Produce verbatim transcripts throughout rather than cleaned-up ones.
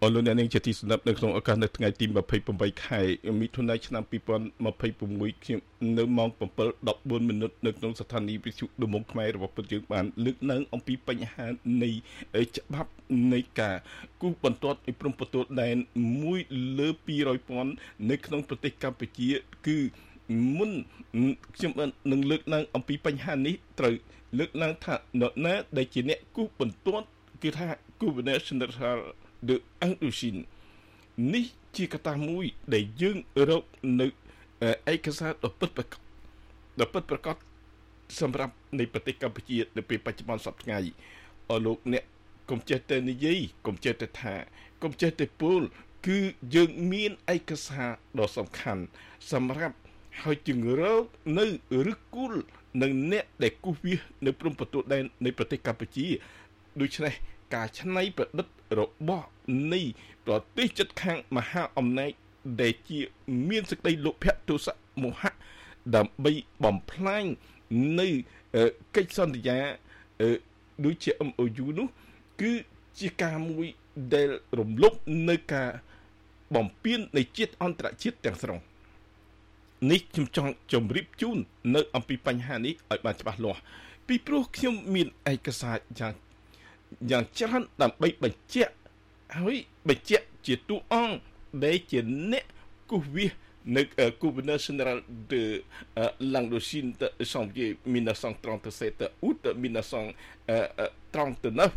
អរលោកអ្នកនាងជាទីស្ដាប់នៅក្នុងឱកាសនៅថ្ងៃទីยี่สิบแปดខែមិថុនាឆ្នាំยี่สิบยี่สิบหกខ្ញុំនៅម៉ោងseven fourteenមីនិតនៅក្នុងស្ថានីយ៍វិទ្យុដំបងខ្មែររបស់ពលយើងបានលើកឡើងអំពីបញ្ហានៃច្បាប់នៃការគូសបន្ទាត់ពីព្រំប្រទល់ដែនមួយលើtwo hundred thousandនៅក្នុងប្រទេសកម្ពុជាគឺមុនខ្ញុំនឹងលើកឡើងអំពីបញ្ហានេះត្រូវលើកឡើងថានរណាដែលជាអ្នកគូសបន្ទាត់គឺថា Gouverneur Général de Indochine នេះជាកត្តាមួយដែលយើងរកនៅឯកសារដ៏ពិតប្រាកដដ៏ពិតប្រាកដសម្រាប់នៃប្រទេសកម្ពុជានៅពេលបច្ចុប្បន្នសប្តាហ៍ថ្ងៃអរលោកអ្នកកុំចេះតែនិយាយកុំចេះតែថាកុំចេះតែពោលគឺយើងមានឯកសារដ៏សំខាន់សម្រាប់ហើយจึงរកនៅឫសគល់នឹងអ្នកដែលគូសវាសនៅព្រំប្រទល់ដែននៃប្រទេសកម្ពុជាដូច្នេះការច្នៃប្រឌិតរបស់នៃប្រទេសជិតខាងមហាអំណាចដែលជាមានសេចក្តីលោភៈទោសៈមោហៈដើម្បីបំផ្លាញនៅកិច្ចសន្យាដូចជា M O U នោះគឺជាការមួយដែលរំលោភនៅការបំពាននៃជាតិអន្តរជាតិទាំងស្រុងនេះខ្ញុំចង់ជម្រាបជូននៅអំពីបញ្ហានេះឲ្យបានច្បាស់លាស់ពីព្រោះខ្ញុំមានឯកសារយ៉ាងយ៉ាងច្រើនដើម្បីបញ្ជាក់ហើយបញ្ជាក់ជាតួអង្គដែលជាអ្នកគូសវាសនៅ Gouverneur Général de Languedoc de janvier dix-neuf cent trente-sept août dix-neuf cent trente-neuf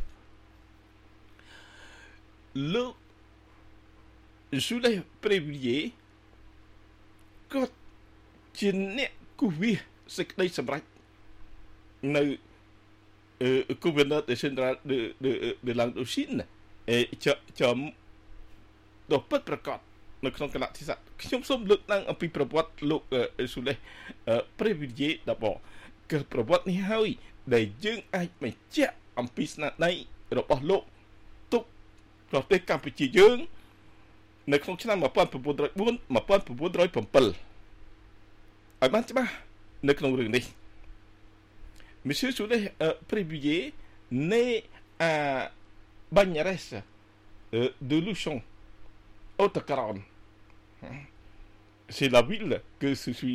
លោក Jules Prévilliers គាត់ជាអ្នកគូសវាសសេចក្តីសម្រេចនៅ Gouverneur Général de de de Languedoc អេចំដ៏ពិតប្រាកដនៅក្នុងគណៈធិសៈខ្ញុំសូមលើកឡើងអំពីប្រវត្តិលោក Jules Prévilliers d'abord គឺប្រវត្តិនេះហើយដែលយើងអាចបញ្ជាក់អំពីស្នាដៃរបស់លោកទុកប្រទេសកម្ពុជាយើងនៅក្នុងឆ្នាំnineteen oh four nineteen oh sevenឲ្យបានច្បាស់នៅក្នុងរឿងនេះ Monsieur Jules Prévilliers né à Bagneres de Luchon, Haute-Garonne. C'est la ville que je suis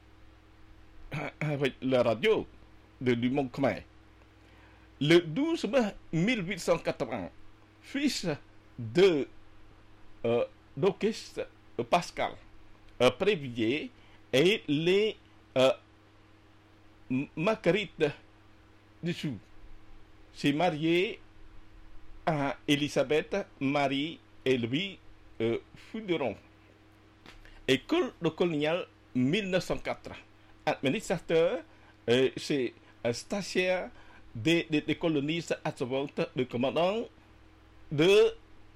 avec la radio de Dumont Khmer. Le douze mai mille huit cent quatre-vingts, fils de euh, d'Auguste Pascal euh, Prévilliers et les euh, Marguerite Dessous s'est marié à Elisabeth Marie Élevie euh, Fouderon. École de coloniale mille neuf cent quatre. Administrateur, euh, c'est un stagiaire des, des, des colonies adjointes de commandant de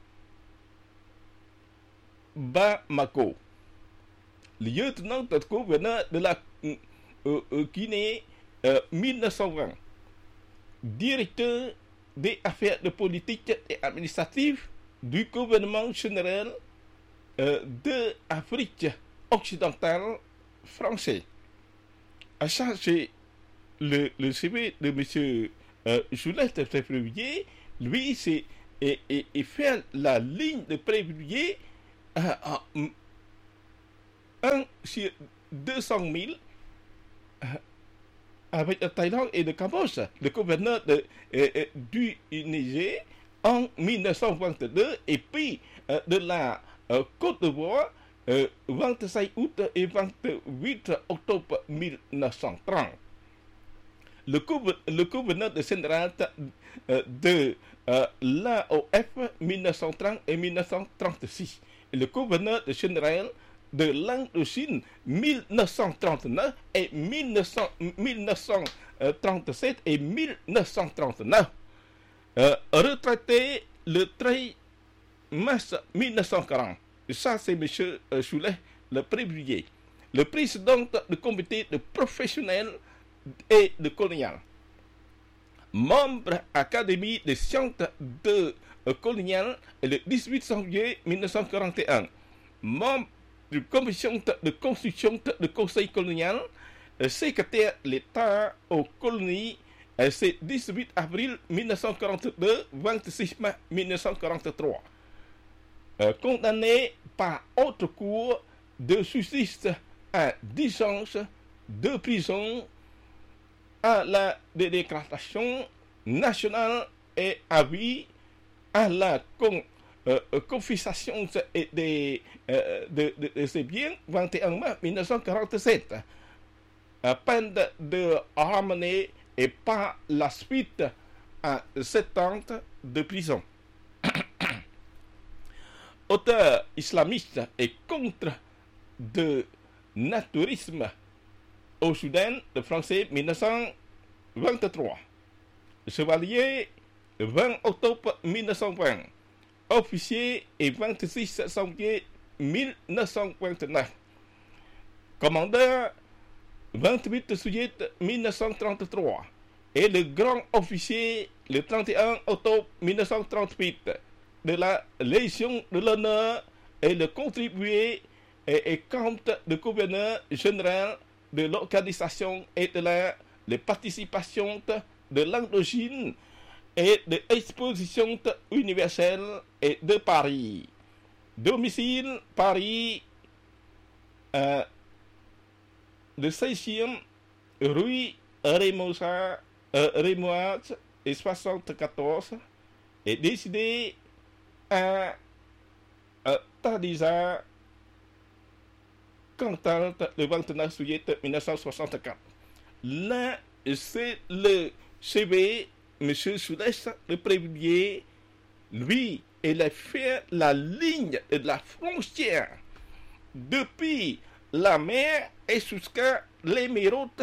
Bamako. Lieutenant de gouverneur de la euh, euh, Guinée euh, mille neuf cent vingt. Directeur des affaires de politique et administratives du gouvernement général euh, de Afrique occidentale français. À ça, c'est le, le C V de M. Euh, Jules Prévilliers. Lui, c'est et, et, et faire la ligne de Prévilliers à un sur deux cent mille euh, avec la Thaïlande et le Cambodge. Le gouverneur de, euh, euh, du Niger en mille neuf cent vingt-deux et puis euh, de la euh, Côte d'Ivoire euh, vingt-cinq août et vingt-huit octobre mille neuf cent trente. Le, gouverneur, le gouverneur de général euh, de euh, l'A O F mille neuf cent trente et mille neuf cent trente-six. Et le gouverneur de général de l'Indochine mille neuf cent trente-neuf et mille neuf cents, mille neuf cent trente-sept et mille neuf cent trente-neuf. Euh, retraité le treize mars mille neuf cent quarante. Ça, c'est M. Euh, Jules le Prévilliers, le président du comité de professionnels et de colonial. Membre Académie des sciences de euh, colonial le dix-huit janvier mille neuf cent quarante et un. Membre de commission de construction de conseil colonial, euh, secrétaire l'État aux colonies, euh, c'est dix-huit avril mille neuf cent quarante-deux, vingt-six mai mille neuf cent quarante-trois. euh, condamné par haute cour de justice à dix ans de prison à la déclaration nationale et à vie à la con, euh, confiscation des, euh, de, de, de ses biens vingt et un mars mille neuf cent quarante-sept, à peine de ramener et par la suite à sept ans de prison. Auteur islamiste et contre de naturisme au Soudan, le français mille neuf cent vingt-trois. Chevalier vingt octobre mille neuf cent vingt. Officier et vingt-six janvier mille neuf cent vingt-neuf. Commandeur vingt-huit juillet mille neuf cent trente-trois. Et le grand officier le trente et un octobre mille neuf cent trente-huit de la Légion de l'honneur et le contribué et, et compte de gouverneur général de l'organisation et de la de participation de l'Indochine et de l'exposition universelle et de Paris. Domicile Paris, euh, le seizième rue Rémoisa, euh, Rémoise et soixante-quatorze, est décidé à euh, Tardisa, Cantal, le vingt-neuf juillet mille neuf cent soixante-quatre. Là, c'est le C V, M. Soudès, le prévenu, lui, il a fait la ligne de la frontière depuis la mer et jusqu'à l'émirate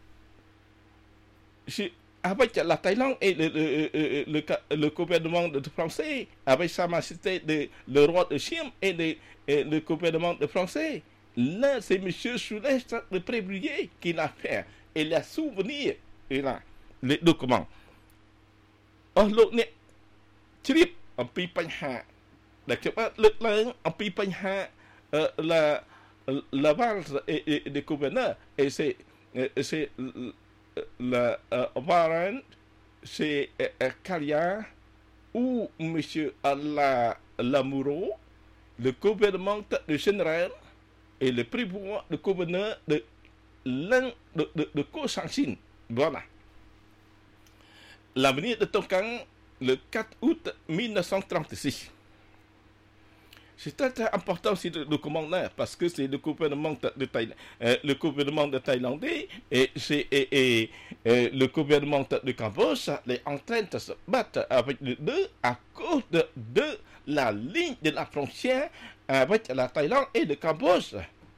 avec la Thaïlande et le, le, le, le, le gouvernement de français, avec sa majesté de, le roi de Chine et, de, et le gouvernement de français. Là, c'est M. Soudès, le prévenu, qui l'a fait. Et les souvenirs, et là, les documents. Oh, l'autre, trip, en pi panha. D'accord, le lang, en pi panha, la, la valse et des gouverneurs, et c'est, c'est, la Warren, c'est Kalia, ou M. Allah Lamoureux, le gouvernement de général, et le prévôt de gouverneur de l'un de, de, de Koh-Sang-Sin. Voilà. L'avenir de Tonkan, le quatre août mille neuf cent trente-six. C'est très, très important aussi le commandement parce que c'est le gouvernement de Thaïlande, euh, le gouvernement de Thaïlandais et, c'est, et, et, et le gouvernement de Cambodge est en train de se battre avec les deux à cause de, de la ligne de la frontière avec la Thaïlande et le Cambodge.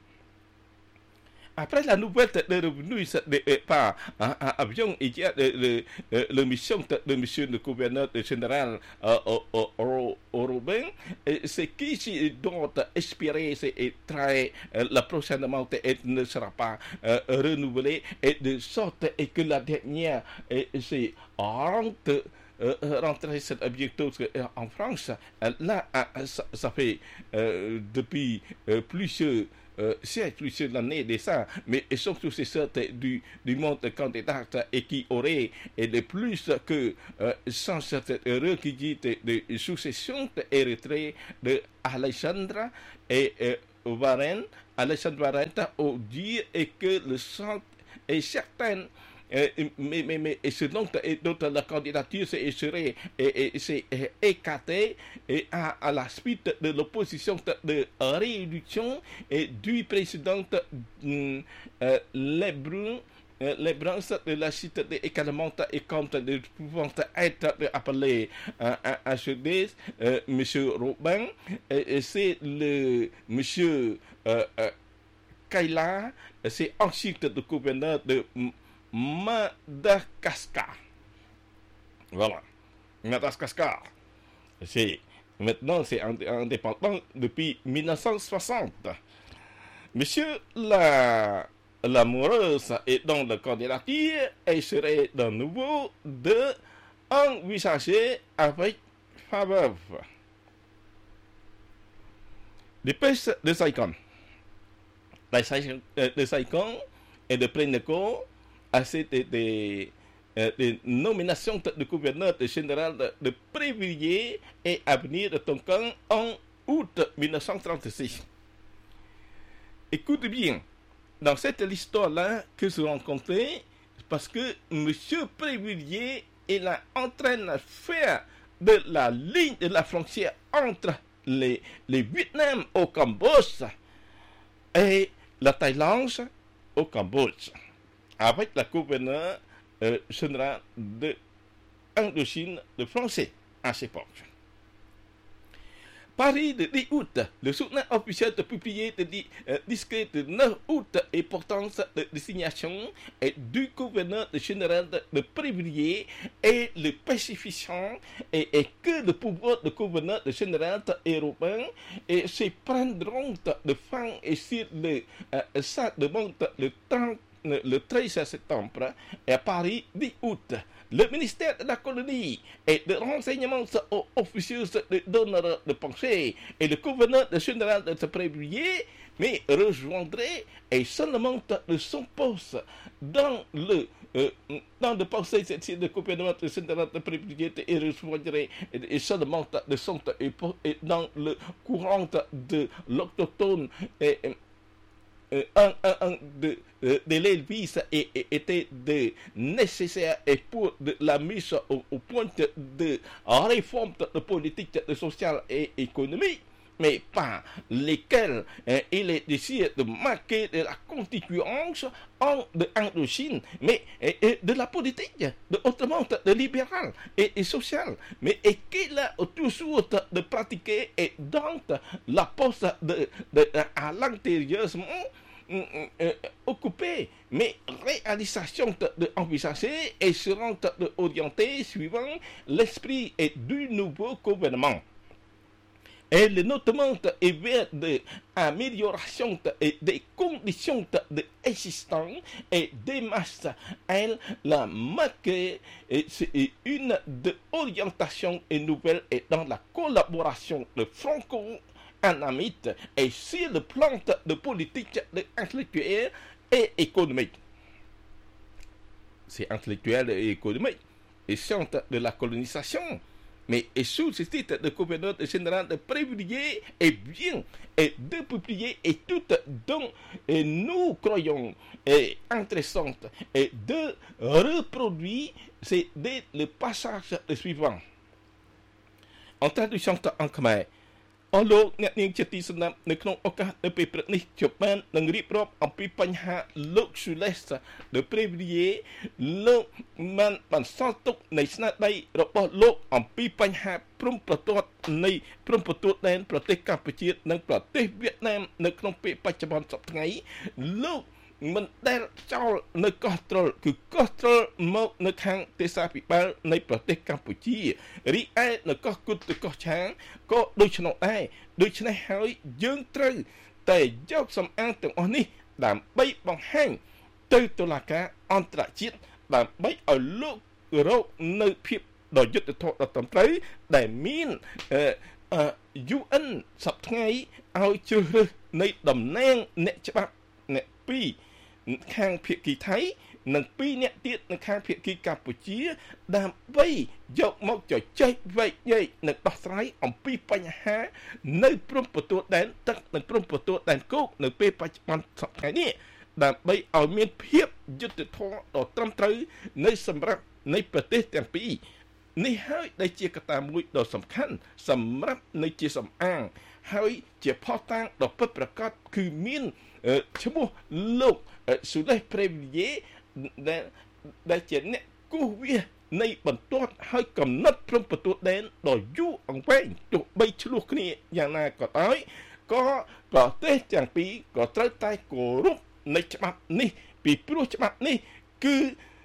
Après la nouvelle de revenu par un avion, il y a la mission de monsieur le gouverneur général Robin, ce qui doit espérer et très la prochainement ne sera pas renouvelé et de sorte que la dernière c'est rentre rentrer cet objectif en France. Là, ça, ça fait euh, depuis euh, plusieurs Euh, c'est plusieurs années de ça, mais ils sont tous ces sortes du, du monde candidat et qui auraient et de plus que euh, sans cette erreur qui dit de, de succession héréditaire de Alexandre et euh, Varenne, Alexandre Varenne au dire et que le sang est certain. Euh, mais, mais, mais et ce donc, et donc la candidature serait c'est écartée et à, à la suite de l'opposition de réélection et du président euh, Lebrun. Euh, les branches de la cité également et compte de pouvant être appelé à, à, à ce dé, euh, M. Robin, et, et c'est le M. Euh, euh, Kaila, c'est ensuite le gouverneur de Madagascar. Voilà. Madagascar. C'est, maintenant, c'est indépendant depuis mille neuf cent soixante. Monsieur la, l'amoureuse est dans la candidature et serait de nouveau de envisager avec faveur. Dépêche de Saigon. La Saigon de Saigon et de Prénéco à cette des de nominations de gouverneur de général de, de prévilier et avenir de Tonkin en août mille neuf cent trente-six. Écoute bien, dans cette histoire-là que je rencontrais, parce que M. Prévilliers est là en train de faire de la ligne de la frontière entre les, les Vietnam au Cambodge et la Thaïlande au Cambodge, avec la gouverneure euh, générale de Indochine, le français, à cette époque. Paris de dix août, le soutenant officiel de publier le euh, discret de neuf août et portant de désignation et du gouverneur général de, de Prévilliers et le pacifiant et, et que le pouvoir de gouverneur général européen et se prendront de fin et sur le euh, ça demande le temps le treize septembre à Paris dix août. Le ministère de la colonie et de renseignements officieux de donneurs de pensée et le gouverneur général de Prévilliers mais rejoindrait et seulement de son poste dans le euh, dans le poste de gouvernement général de Prévilliers et rejoindrait et seulement de son et dans le courant de l'autochtone et Euh, un, un, un de, euh, de l'Elvis était de nécessaire et pour de la mise au, au point de, de réforme de politique de sociale et économique, mais par lesquels euh, il est décidé de marquer de la constituance en de Indochine, mais et, et de la politique de autrement de libéral et, et social, mais et qu'il a toujours de pratiquer et dans la poste de, de, à l'intérieur Euh, occupé, mais réalisation de, de envisagée et seront de orientée suivant l'esprit et du nouveau gouvernement. Et le notamment est vers de amélioration de, des conditions d'existence et des masses. Elle la marque c'est une de orientation et nouvelle et dans la collaboration de Franco anamite et sur le plan de politique de intellectuelle et économique. C'est intellectuel et économique. Et science de la colonisation. Mais et sous ce titre de gouverneur général de Prévilliers est bien et de publier et tout dont et nous croyons est intéressante et de reproduire c'est le passage suivant. En traduction en khmer. អស់លោកអ្នកនាងជាទីសំណាក់នៅក្នុងឱកាសនៅពេលព្រឹកនេះជប់បាននឹងរៀបរាប់អំពីបញ្ហាលោក Jules de Prévilliers លោកបានបន្សល់ទុកនៃស្នាដៃរបស់លោកអំពីបញ្ហាព្រំប្រទាត់នៃព្រំប្រទល់ដែនប្រទេសកម្ពុជានិងប្រទេសវៀតណាមនៅក្នុងពេលបច្ចុប្បន្នសប្តាហ៍ថ្ងៃលោកមិនដែលចោលនៅកោះត្រុលគឺកោះត្រុលមកនៅខាងទេសភិបាលនៃប្រទេសកម្ពុជារីឯនៅកោះគុតទៅកោះឆាងក៏ដូច្នោះដែរដូច្នេះហើយយើងត្រូវតែយកសំអាងទាំងអស់នេះដើម្បីបង្ហាញទៅតុលាការអន្តរជាតិដើម្បីឲ្យលោករកនៅភាពដ៏យុត្តិធម៌ដ៏ត្រឹមត្រូវដែលមានអឺ ยู เอ็น សប្តាហ៍ថ្ងៃឲ្យជ្រើសរើសនៃតំណែងអ្នកច្បាប់អ្នកពីរខាងភាគីថៃនិងពីរអ្នកទៀតនៅខាងភាគីកម្ពុជាដើម្បីយកមកជជែកវែកញែកនិងដោះស្រាយអំពីបញ្ហានៅព្រំប្រទល់ដែនទឹកនិងព្រំប្រទល់ដែនគោកនៅពេលបច្ចុប្បន្នសប្តាហ៍ថ្ងៃនេះដើម្បីឲ្យមានភាពយុត្តិធម៌ដ៏ត្រឹមត្រូវនៅសម្រាប់នៃប្រទេសទាំងពីរនេះហើយដែលជាកត្តាមួយដ៏សំខាន់សម្រាប់នៃជាសំអាងហើយជាផុសតាងដ៏ពិតប្រាកដគឺមានឈ្មោះលោក Jules Prévilliers ដែលដែលជាអ្នកគូសវាសនៃបន្ទាត់ឲ្យកំណត់ព្រំប្រទល់ដែនដ៏យូរអង្វែងទោះបីឆ្លោះគ្នាយ៉ាងណាក៏ដោយក៏ប្រទេសទាំងពីរក៏ត្រូវតែគោរពនៃច្បាប់នេះពីព្រោះច្បាប់នេះគឺ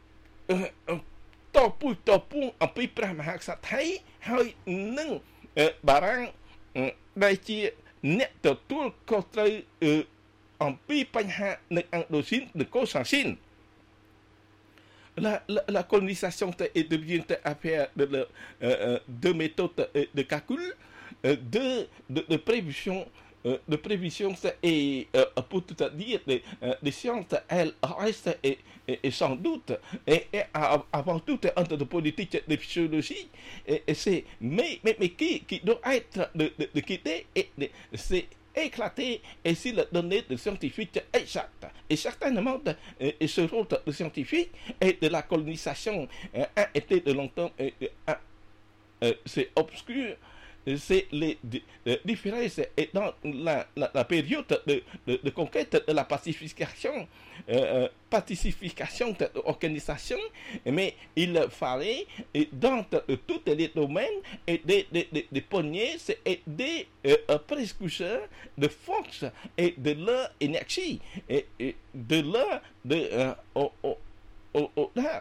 តពុយតពុងអំពីព្រះមហាក្សត្រថៃហើយនឹងបារាំងដែលជាអ្នកទទួលខុសត្រូវអំពីបញ្ហានៅឥណ្ឌូស៊ីននគរសាស៊ីន La, la, la colonisation est devient affaire de, de, de méthodes de calcul, de, de, de prévision euh, de prévision et euh, pour tout à dire des, euh, des sciences, elles restent et, et, et sans doute et, et avant tout entre de politique de physiologie et, et c'est mais, mais mais qui qui doit être de, de, de quitter et de, c'est éclaté et si la donnée de scientifique exacte et certainement euh, et ce rôle de scientifique et de la colonisation euh, a été de longtemps euh, euh, euh, c'est obscur. C'est les, les différences et dans la, la, la période de, de, de conquête de la pacification, euh, pacification de l'organisation, mais il fallait dans tous les domaines et des, des, des, des poignées et des euh, précurseurs de force et de leur énergie et, et de leur de euh, au, au, au, au, là,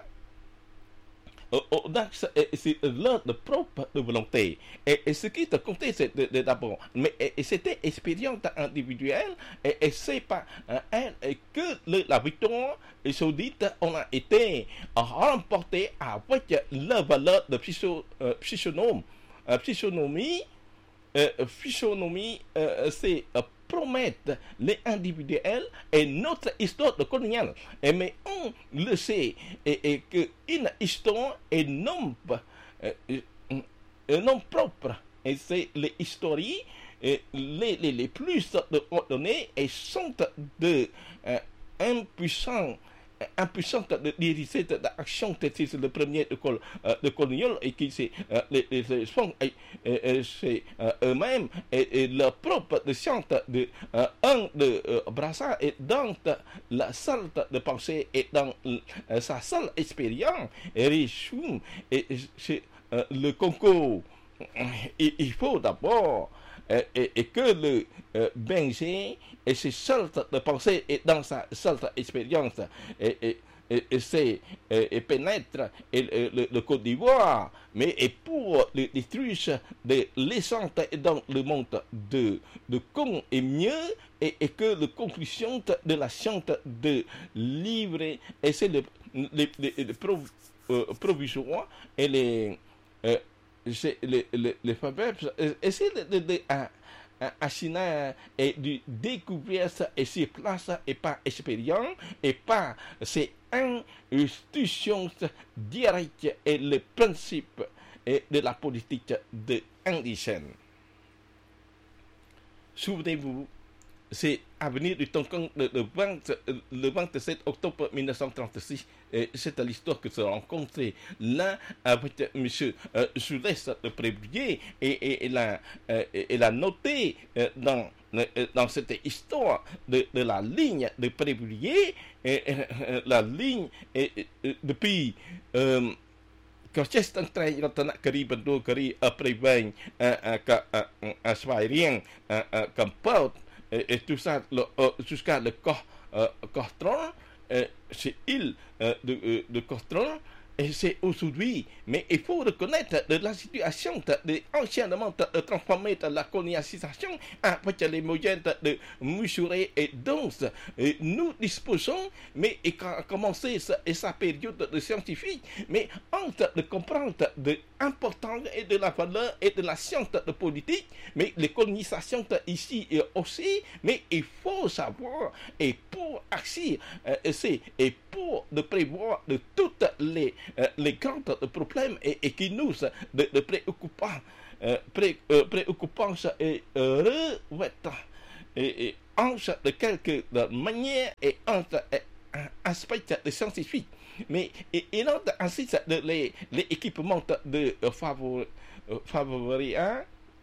c'est leur de propre de volonté. Et, et ce qui te comptait, c'est d'abord, mais et, et c'était expérience individuelle, et, et c'est pas euh, elle, et que le, la victoire saoudite, on a été remporté avec la valeur de psycho, euh, psychonome. Euh, psychonomie, euh, psychonomie, euh, c'est euh, promettre les individuels et notre histoire de coloniale. Et mais on le sait, et, et qu'une histoire est non, euh, euh, non propre. Et c'est les histories euh, les, les, les plus ordonnées et sont de euh, impuissants impuissante de diriger d'action, c'est le premier de, col, euh, de colonial et qui c'est euh, les, les sont et, et, et c'est euh, eux-mêmes et, et leur propre de science de euh, un de euh, Brassard est dans la salle de pensée et dans euh, sa seule expérience et résume et c'est euh, le concours. Et, il faut d'abord Et, et, et que le euh, Benji et ses seules de pensée et dans sa seule expérience et, et, et, et c'est et, et pénètre et, et, le, le Côte d'Ivoire, mais et pour le détruire de l'essence dans le monde de de con et mieux et, et que la conclusion de la science de livrer et c'est le les, les, les prov, euh, provisoire et les euh, c'est les, les, les faveurs, essayer de, de, de à, à, à Chine et de découvrir ça et sur place et par expérience et par ces institutions directes et le principe et de la politique de indigène. Souvenez-vous, c'est à venir du Tonkin le, le, le vingt-sept octobre mille neuf cent trente-six. Et c'est l'histoire que se rencontre là avec M. Euh, Soulès de Préblier et, et, et, la, euh, et la noté euh, dans, euh, dans cette histoire de, de la ligne de Préblier, et, euh, la ligne et, et, depuis. Euh, Quand je suis en train de faire un peu après vingt, un soirée, comme porte, et tout ça, jusqu'à le Costron, c'est île de, de Costron, et c'est aujourd'hui. Mais il faut reconnaître de la situation de anciennement de transformer la colonisation avec les moyens de mesurer et donc nous disposons, mais et commencer sa, sa période de scientifique, mais entre de comprendre de l'importance et de la valeur et de la science de politique, mais les colonisations ici aussi, mais il faut savoir et pour agir, c'est et pour de prévoir de toutes les Euh, les grands problèmes et, et qui nous de, de préoccupants, euh, pré, euh, préoccupants et euh, revêtants et, et en de quelque manière et entre aspects de scientifiques. Mais et, et là, ainsi de les, les équipements de euh, favori, euh, favoris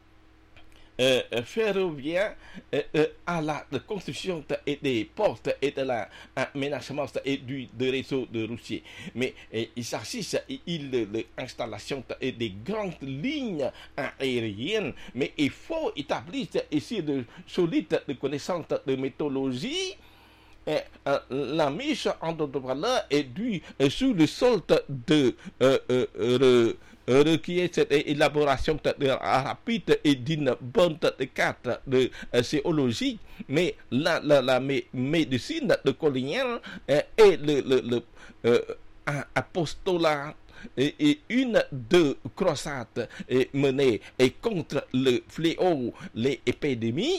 Euh, ferroviaire euh, euh, à la de construction de, et des portes et de l'aménagement et du de réseau de routiers. Mais euh, il s'agit de l'installation de, des grandes lignes aériennes, mais il faut établir ici de solides de connaissances de méthodologie. Et, euh, la mise en valeur est due euh, sous le solde de euh, euh, euh, requiert cette élaboration de, rapide et d'une bonne carte de euh, géologie, mais la, la, la mé, médecine de coloniale euh, et le, le, le euh, apostolat et, et une de croissante menée et contre le fléau, les épidémies.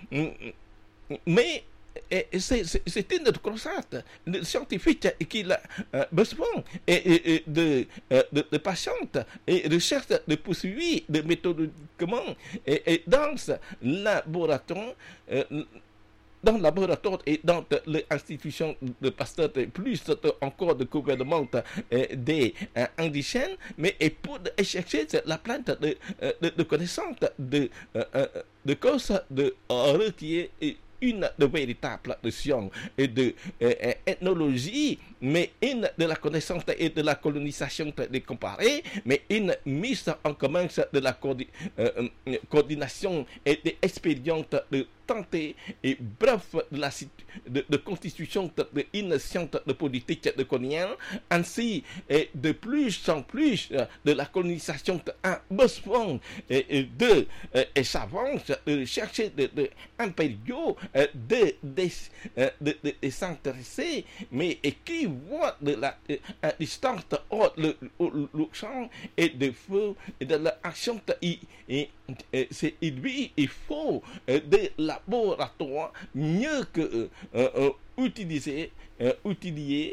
Mais c'est, c'est, c'est une croissance scientifique qui a euh, besoin et, et de, de, de patiente et recherche de poursuivi de méthodiquement et, et dans ce laboratoire euh, dans le laboratoire et dans l'institution de Pasteur, plus encore de gouvernement euh, des euh, indigènes, mais et pour chercher la plante de, de, de connaissance de, euh, de cause de requiert une de véritable de science et de euh, ethnologie, mais une de la connaissance et de la colonisation de comparer, mais une mise en commun de la coordi- euh, coordination et des expériences de tenter et bref de la de, de constitution de une science de politique de coloniale, ainsi et de plus en plus de la colonisation a besoin et de et s'avance de chercher de, de impériaux de de, de, de, de s'intéresser, mais et qui voit de la à distance hors le, le, le champ et de feu et de l'action et, et, et c'est lui il faut des laboratoires mieux que euh, euh, utiliser euh, utiliser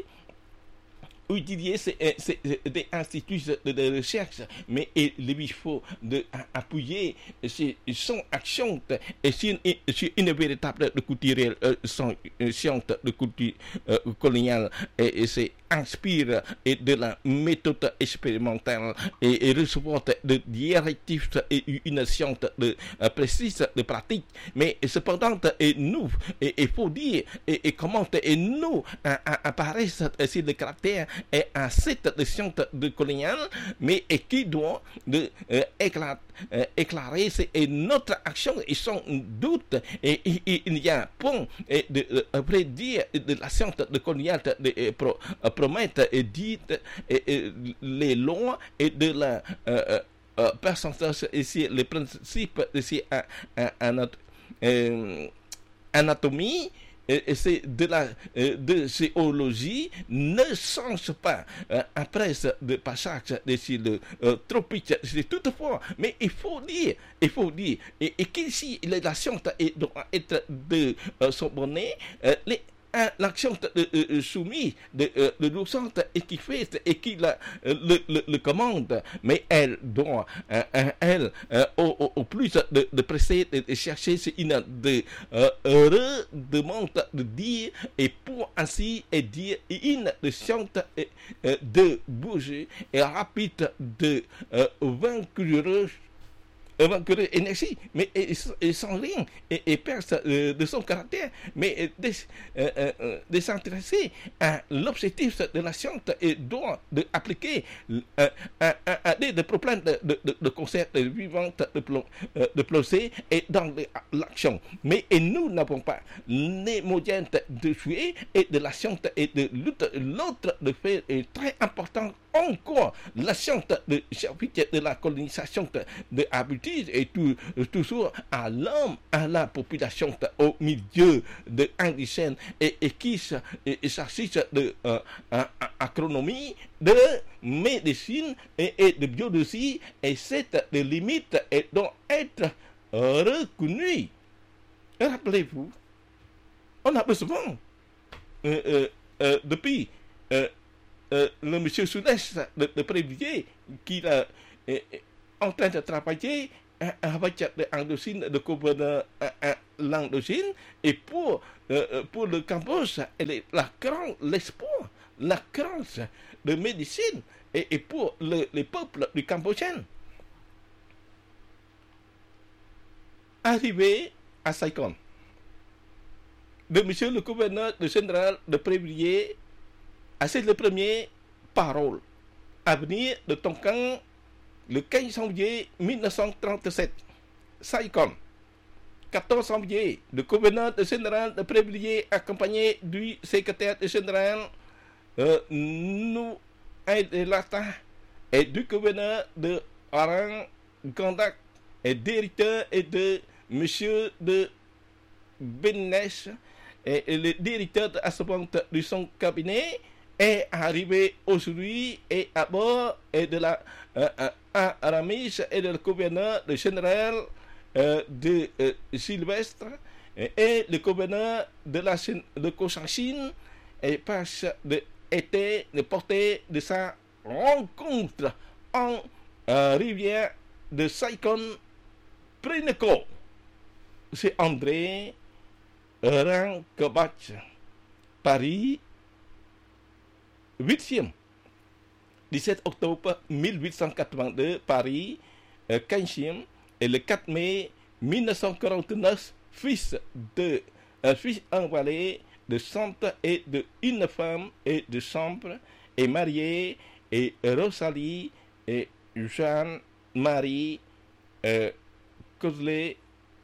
utiliser ces, ces, des instituts de, de recherche, mais il faut de, appuyer son action et sur une, sur une véritable culture, son science de culture euh, coloniale et, et c'est inspire et de la méthode expérimentale et, et recevoir de directives et une science de, euh, précise de pratique, mais cependant et nous il faut dire et, et comment et nous apparaissent sur le caractère et à cette science de coloniale, mais et qui doit de euh, éclater, euh, éclairer et notre action et sans doute et, et, et il y a point et de euh, prédire de la science de coloniale de, de pro, euh, promettre et dire et, et, les lois et de la euh, euh, pourcentage ici les principes ici à, à, à notre euh, anatomie et c'est de la de géologie ne change pas euh, après de passage de le euh, tropique c'est toutefois mais il faut dire il faut dire et, et qu'ici la science doit être de euh, son bonnet euh, les l'action de, de, soumise de, de docente et qui fait et qui la, le, le, le commande, mais elle doit, euh, elle, euh, au, au plus de, de presser, de, de chercher une de euh, redemande de dire et pour ainsi et dire une de science euh, de bouger et rapide de euh, vaincre vaincre énergie, mais et, et sans rien, et, et perd euh, de son caractère, mais de, euh, euh, de s'intéresser à l'objectif de la science et doit de appliquer euh, à, à, à des de problèmes de, de, de, de concepts vivants de, euh, de procès et dans l'action. Mais et nous n'avons pas les moyens de jouer et de la science et de lutte. L'autre de fait est très important encore la science de service de la colonisation de, de habitude et tout, toujours à l'homme, à la population au milieu de indigènes et, et qui s'agit de euh, agronomie, de médecine et, et de biologie et cette limite et doit être reconnue. Rappelez-vous, on a besoin euh, euh, euh, depuis euh, Euh, le monsieur Soudès de, de préviser qu'il est euh, en train de travailler euh, avec l'Indochine, de gouverneur euh, l'Indochine, et pour, euh, pour le Cambodge, elle est la grande, l'espoir, la grande de médecine, et, et pour le, les peuples du Cambodgien. Arrivé à Saigon, de monsieur le gouverneur de général de Prévrier, c'est le premier parole à venir de Tonkin le quinze janvier mille neuf cent trente-sept. Saigon, quatorze janvier, le gouverneur de général de Prévrier accompagné du secrétaire général euh, Nou Aïdelata et du gouverneur de Orang Gandak et directeur et de monsieur de Benes et, et le directeur de assistance de son cabinet est arrivé aujourd'hui et à bord et de la euh, à Aramis et de le gouverneur le général euh, de euh, Sylvestre Et, et le gouverneur de la Chine, de Cochinchine et passe de été de porter de sa rencontre en euh, rivière de Saïkon Préneco. C'est André Rankebach, Paris, huitième. dix-sept octobre mille huit cent quatre-vingt-deux, Paris, euh, quinzième. Et le quatre mai mille neuf cent quarante-neuf, fils de un fils envoyé de centre et de une femme et de chambre, est marié et Rosalie et Jeanne-Marie euh, Cosley,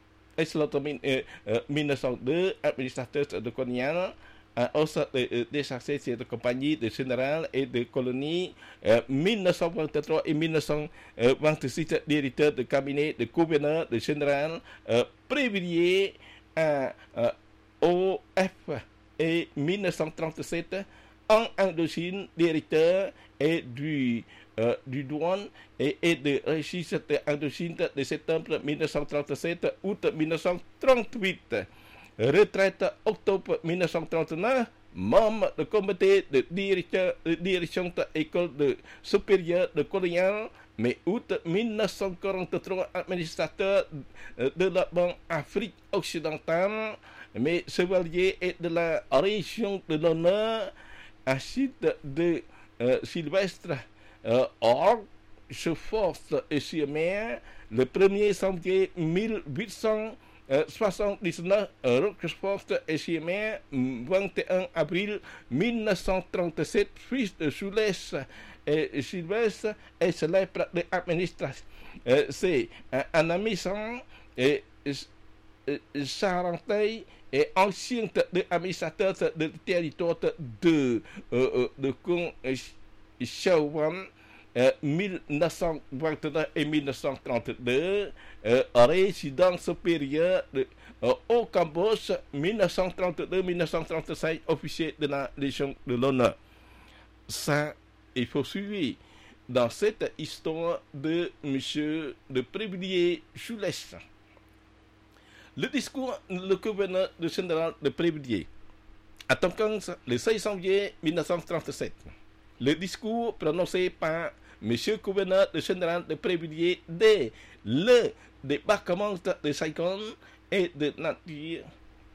mille neuf cent deux, administrateur de colonial, au sein des chargés de compagnie de général et de colonie, euh, mille neuf cent vingt-trois et mille neuf cent vingt-six, directeur de cabinet de gouverneur de général, euh, privilégié à euh, O F et mille neuf cent trente-sept, en Indochine, directeur et du, euh, du douane et, et de registre d'Indochine de septembre mille neuf cent trente-sept, août mille neuf cent trente-huit. Retraite octobre mille neuf cent trente-neuf, membre du comité de directeur, de direction de l'école de supérieure de colonial, mais août mille neuf cent quarante-trois, administrateur de la Banque Afrique occidentale, mais chevalier et de la région de l'honneur, à site de euh, Sylvestre euh, Rochefort et sur mer, le premier janvier mille huit cent soixante-dix-neuf, Rochefort et sur mer, vingt et un avril mille neuf cent trente-sept, fils de Soulès et Sylvestre et célèbre de l'administration. Euh, C'est un, un ami sans et Charentay et ancien de administrateur de territoire de euh, de Kong Shawan, euh, mille neuf cent vingt-neuf et mille neuf cent trente-deux, euh, résident supérieur de, euh, au Cambodge, mille neuf cent trente-deux à mille neuf cent trente-cinq, officier de la Légion de l'honneur. Ça, il faut suivre dans cette histoire de monsieur de Prébilier Soulès. Le discours le gouverneur de général de Prébilier, attaquant le seize janvier mille neuf cent trente-sept. Le discours prononcé par M. le gouverneur de général de Prébilier dès le débarquement de Saigon est de nature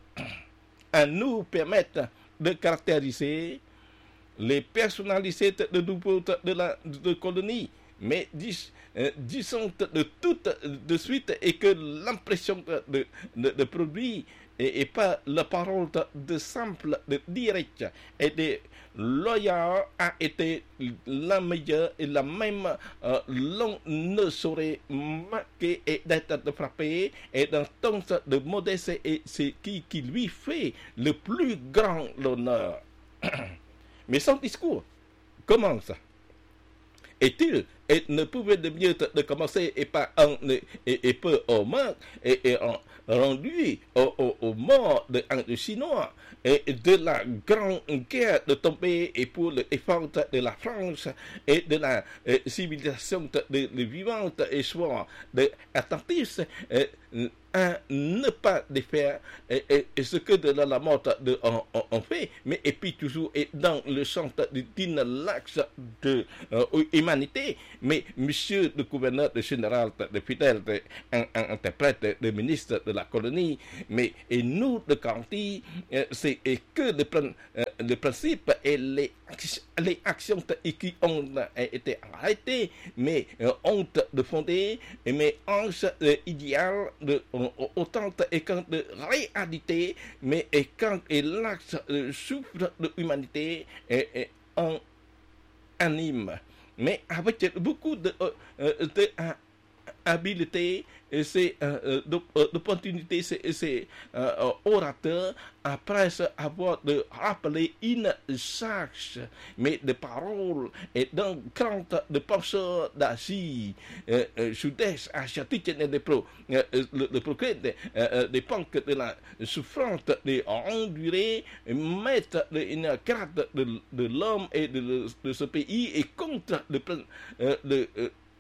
à nous permettre de caractériser les personnalités de nouveau de la de colonie, mais dis, euh, disons de tout de suite et que l'impression de, de, de produit et, et pas la parole de, de simple, de direct et de loyal a été la meilleure et la même euh, l'on ne saurait marquer et d'être frappé et d'un ton de modeste et c'est qui, qui lui fait le plus grand l'honneur. Mais son discours commence. Est-il et ne pouvait de mieux de commencer et pas un et, et peu au manque et, et en rendu au, au, au mort de un Chinois et de la grande guerre de tomber et pour le effort de la France et de la euh, civilisation de, de, de vivante et soit de attentifs euh, à ne pas défaire et, et, et ce que de la, la mort de, on, on, on fait, mais et puis toujours et dans le centre d'une l'axe de euh, humanité, mais monsieur le gouverneur de général de fidèle, de, un, un interprète, de, de ministre de la colonie, mais et nous de Canty, euh, c'est et que le, euh, le principe et les, les actions qui ont été arrêtées, mais euh, ont de fonder, mais en euh, idéal de autant et quand de réalité, mais et quand et l'axe euh, souffre de l'humanité et, et en anime, mais avec beaucoup de, euh, de euh, habileté et c'est euh, d'opportunité, c'est, c'est euh, orateur après avoir de rappeler une charge, mais de paroles et d'un grand de penseurs d'Asie, euh, euh, sud-est asiatique et de pro, euh, le, le progrès des euh, de banques de la souffrance de endurer, mettre une carte de, de l'homme et de, de ce pays et contre le, euh, le euh, Euh,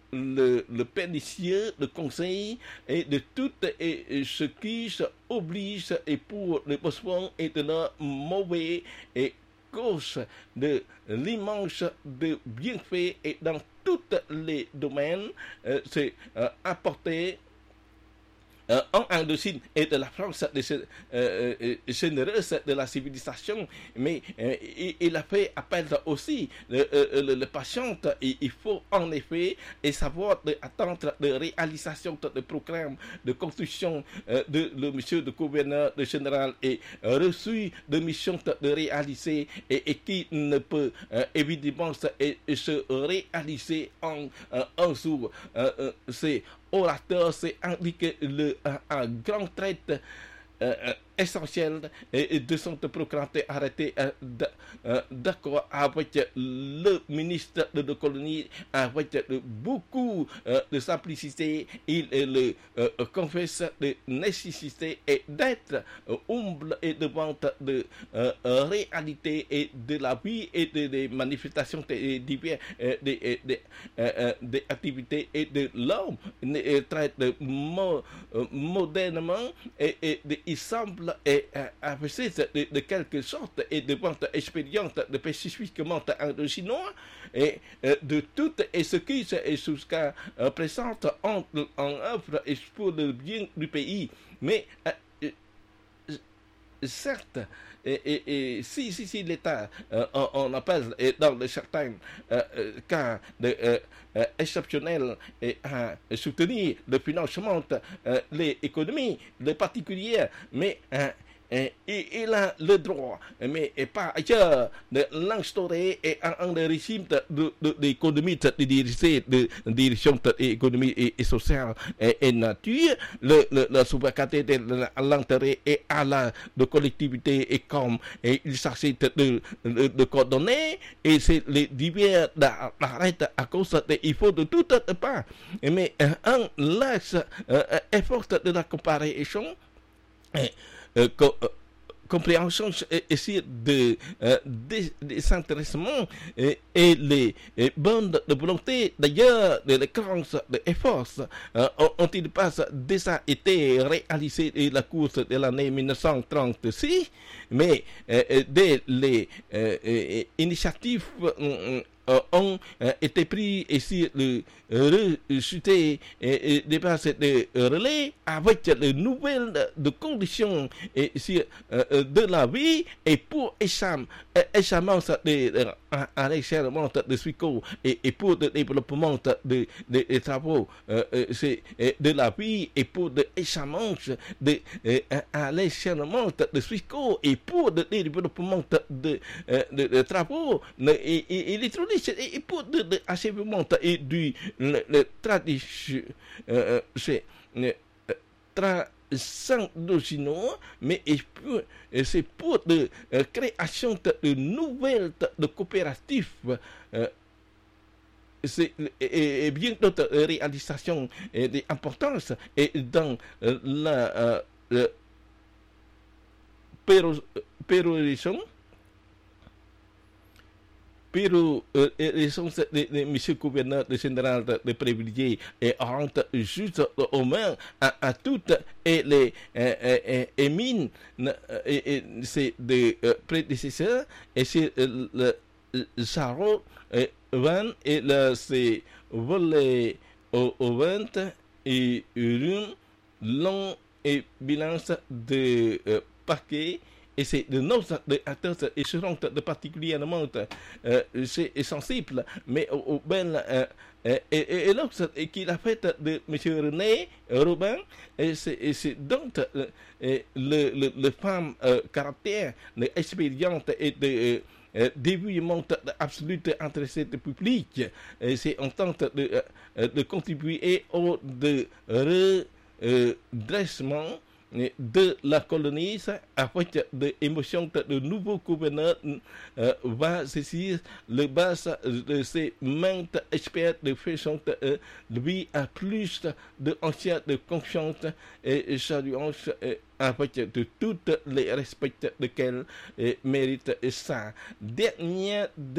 le, le pernicieux, le conseil et de tout et, et ce qui s'oblige et pour le besoin et de la mauvaise et cause de l'immense de bienfaits et dans tous les domaines, euh, c'est euh, apporter Euh, en Indochine et de la France de ce, euh, euh, généreuse de la civilisation, mais euh, il, il a fait appel aussi le, euh, le, le patient. Et il faut en effet et savoir de, attendre de réalisation de programme de construction euh, de le monsieur de gouverneur de général et euh, reçu de mission de réaliser et, et qui ne peut euh, évidemment se, et, se réaliser en euh, un jour. Euh, euh, c'est orateur, c'est indiqué le, un grand trait euh, essentiel et de son programme arrêté euh, d'accord avec le ministre de la colonie, avec beaucoup euh, de simplicité. Il le euh, confesse de nécessité et d'être euh, humble et devant de euh, réalité et de la vie et des de, de manifestations des diverses euh, des de, euh, de activités et de l'homme traite mo, euh, modernement et, et de, il semble et avec de, de quelque sorte et de vente expérience de spécifiquement indochinois et euh, de tout et ce qui est jusqu'à euh, présent en, en œuvre et pour le bien du pays. Mais euh, certes, et, et, et si, si, si l'État, euh, on, on appelle et dans de certains euh, cas de, euh, euh, exceptionnels et à euh, soutenir le financement de euh, l'économie, les particuliers, mais euh, Et, et, il a le droit, mais et pas ailleurs, de l'instaurer et un régime d'économie, de, de, de, de diriger, de, de direction de l'économie et, et sociale et, et nature, le, le, la souveraineté de l'intérêt et à la de collectivité et comme et il s'agit de, de, de, de coordonner et c'est les divers d'arrêt à cause de, il faut de tout pas, mais un laisse euh, effort de la comparaison. Et, Euh, co euh, compréhension ici de euh, désintéressement et, et les et bandes de volonté d'ailleurs de l'écrance d'efforts euh, ont-ils pas déjà été réalisés et la course de l'année mille neuf cent trente-six, mais euh, dès les euh, euh, initiatives euh, Euh, ont euh, été pris ici le rechuté et, et dépasse de relais avec les nouvelles de conditions et ici euh, de la vie et pour échapper de à l'échelle de Suico et, et pour le développement de, de, de travaux euh, c'est de la vie et pour le échange de à l'échelle de Suico et pour le développement de, de, de, de travaux et électroniques et pour de, de achèvement et du le, le tradition euh, c'est euh, transcendocino, mais et pour, et c'est pour de euh, création de, de nouvelles de coopératives euh, c'est et, et bien d'autres réalisations et d'importance et dans euh, la euh, pérorisation Pero euh, ils sont les, les monsieur gouverneur de général de, de privilégié et rentre juste aux mains à, à toutes et les euh, euh, et mines et, et c'est des euh, prédécesseurs et c'est euh, le Sarro et Van et le c'est volé au, au vent et une longue et bilance de euh, paquets. Et c'est de nos acteurs et seront de particulièrement euh, c'est sensible, mais au, au ben euh, et, et, et l'autre qu'il a fait de M. René Robin, et c'est, et c'est donc euh, et le, le, le femme euh, caractère, l'expérience et de euh, dévouement absolu intéressé du public, et c'est en tant de, euh, de contribuer au de redressement de la colonie avec des émotions de nouveaux gouverneurs euh, va saisir le bas de ces maintes experts de façon de lui à plus de anciens de confiance et saluance avec de toutes les respects desquels mérite sa dernière de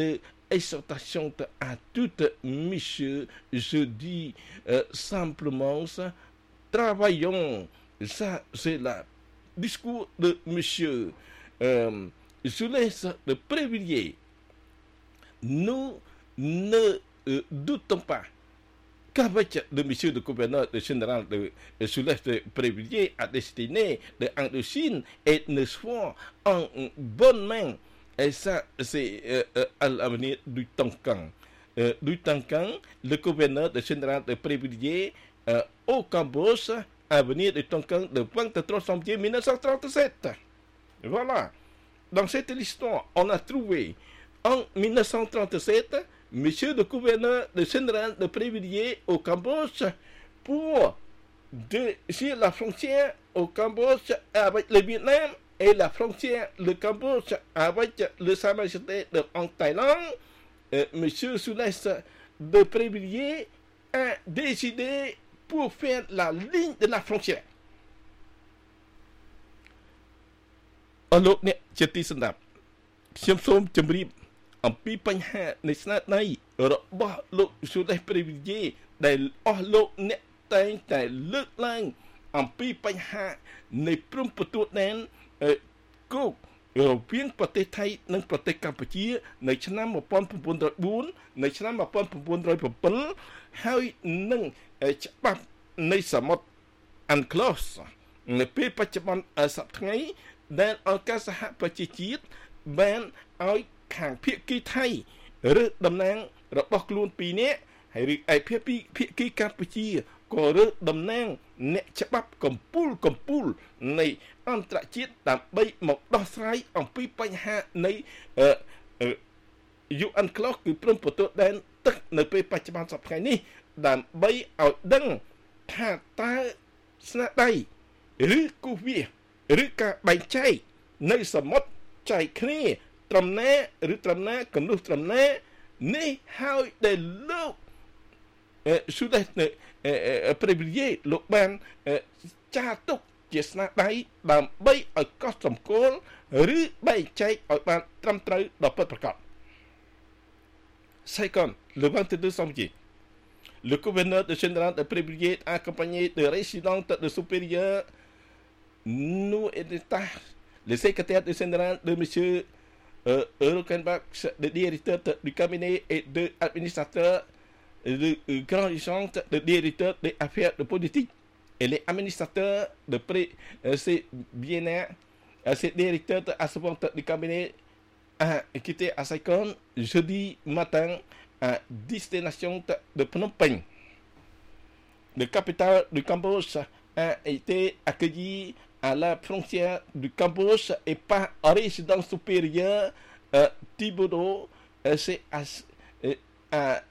exhortation à toutes, messieurs, je dis euh, simplement ça, travaillons, ça c'est le discours de monsieur, euh, je laisse de privilégier, nous ne euh, doutons pas qu'avec le monsieur le gouverneur le général de euh, Sud-Est de privilégié à destinée de Indochine et ne soit en bonne main. Et ça, c'est euh, euh, à l'avenir du Tonkan. Euh, du Tonkan, le gouverneur de général de privilégié euh, au Cambodge, à venir du Tonkan le vingt-trois janvier mille neuf cent trente-sept. Voilà. Dans cette histoire, on a trouvé en mille neuf cent trente-sept, monsieur le gouverneur de général de privilégié au Cambodge pour sur la frontière au Cambodge avec le Vietnam et la frontière le Cambodge avec le Sa Majesté de, en Thaïlande, euh, monsieur Sud-Est de privilégié a décidé pour faire la ligne de la frontière. Alors, ne, ជាទីសម្រាប់ខ្ញុំសូមជម្រាបអំពីបញ្ហានៃស្នាដៃរបស់លោកស៊ូដេសព្រីវីយេដែលអស់លោកអ្នកតែងតែលើកឡើងអំពីបញ្ហានៃព្រំប្រទល់ដែនគោករវាងប្រទេសថៃនិងប្រទេសកម្ពុជានៅឆ្នាំnineteen oh fourនៅឆ្នាំnineteen oh sevenហើយនឹងច្បាប់នៃសមុទ្រ UNCLOS នៅពេលបច្ចុប្បន្នសប្តាហ៍ថ្ងៃដែលអង្គការសហប្រជាជាតិបានឲ្យខាងភាគីថៃឬតំណាងរបស់ខ្លួនពីរនាក់ហើយឬឯភាគីភាគីកម្ពុជាក៏រើសតំណាងអ្នកច្បាប់កម្ពុជាកម្ពុជានៃអន្តរជាតិដើម្បីមកដោះស្រាយអំពីបញ្ហានៃអឺ UNCLOS គឺព្រំប្រទល់ដែនទឹកនៅពេលបច្ចុប្បន្នសប្តាហ៍ថ្ងៃនេះដើម្បីឲ្យដឹងថាតើស្នាដៃឬគូវាឬការបែងចែកនៅសមុទ្រចែកគ្នាត្រឹមណាឬត្រឹមណាកណ្ដុះត្រឹមណានេះហើយដែលលោកអឺស៊ូដេសព្រីវីយេលោកបានចារទុកជាស្នាដៃដើម្បីឲ្យកត់សម្គាល់ឬបែងចែកឲ្យបានត្រឹមត្រូវដល់ពិតប្រាកដ Second, le vingt-deux janvier, le gouverneur de général de privilégié accompagné de résidents de supérieurs nous et d'État, le secrétaire général de M. Euh, Rockenbach, le directeur du cabinet et de administrateur, le euh, grand agent, le directeur des affaires de politique et les administrateurs de pré, euh, c'est bien, euh, c'est directeur de assistance du cabinet a quitté à Saigon jeudi matin à destination de Phnom Penh. Le capitale du Cambodge a été accueilli à la frontière du Cambodge et par résident supérieur euh, Thibodeau, euh, c'est à, euh, à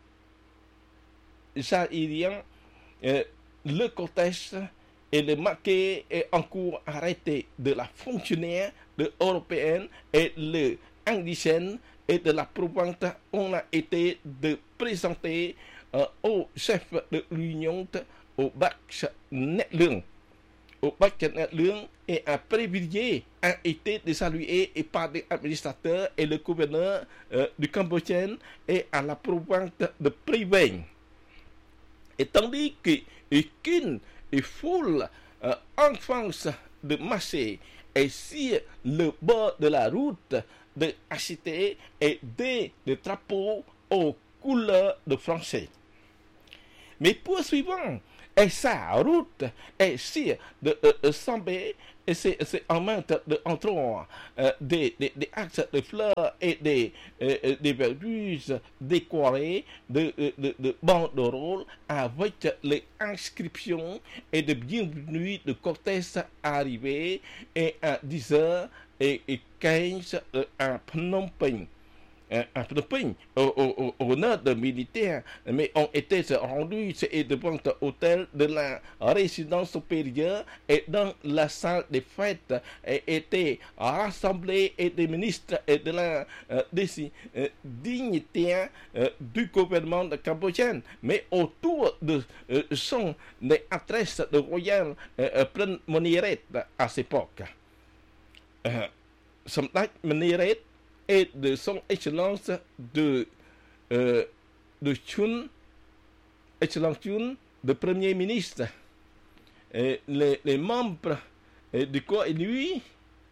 Jaïrian, euh, le cortège et le marqué est en cours arrêté de la fonctionnaire de européenne et le indigène et de la province. On a été de présenter euh, au chef de l'Union, au Bac Netlung. Au Bac Netlung et un privilégié a été de saluer et par des administrateurs et le gouverneur euh, du Cambodgien et à la province de Priveng. Et tandis qu'une foule euh, enfance de marcher et sur le bord de la route de acheter et des de drapeaux aux couleurs de français. Mais poursuivant et sa route est sur de euh, Sambé et c'est en main de entre euh, des, des, des axes de fleurs et des, euh, des verdures décorées de, de, de banderoles avec les inscriptions et de bienvenue de cortège arrivé et à dix heures et quinze euh, à Phnom Penh. Euh, à Phnom Penh, au, au, au nord de militaires, mais ont été rendus devant l'hôtel de la résidence supérieure et dans la salle des fêtes et étaient rassemblés et des ministres et de la euh, des, euh, dignitaires euh, du gouvernement de cambodgien, mais autour de euh, son des adresses de royal euh, plein Moniret à cette époque. Euh, Sommet Moniret et de son excellence de euh, de Chun, excellent Chun, de Premier ministre, et les, les membres et du corps et lui,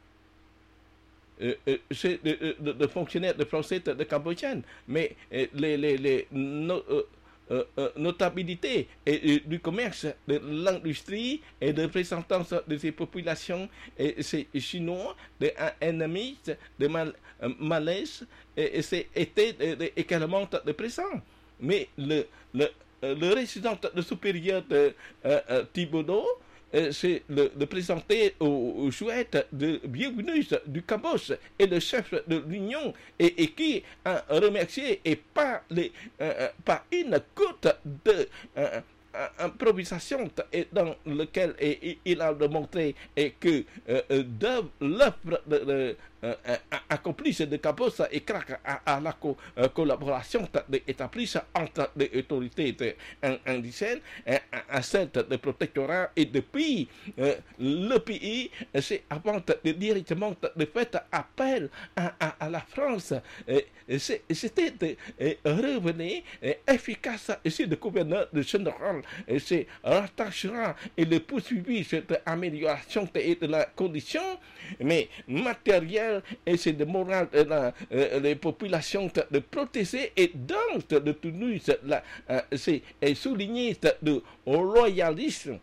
euh, euh, c'est de, de, de fonctionnaires de français de, de Cambodgienne, mais euh, les, les, les no, euh, euh, euh, notabilités et, et du commerce, de l'industrie et de représentants de ces populations, et c'est chinois, des ennemis, de mal, euh, malaise, et, et c'est été également de présent. Mais le, le, le résident de supérieur de euh, euh, Thibodeau, Euh, c'est de, de présenter aux, aux chouettes de bienvenue du Cambodge et le chef de l'Union et, et qui a remercié et pas, les, euh, pas une goutte de euh, improvisation dans laquelle il a démontré que euh, l'œuvre de, de, euh, accomplie de Cambodge et grâce à, à la co, euh, collaboration établie entre les autorités indigènes à celle de protectorat et depuis euh, le pays, c'est avant de directement de fait appel à, à, à la France. C'était de revenir efficace ici le gouverneur de général et c'est rattachera et le poursuivi cette amélioration de, de la condition mais matérielle et c'est de morale de la, euh, les populations de, de protéger et donc de tenir la euh, c'est souligner de royalisme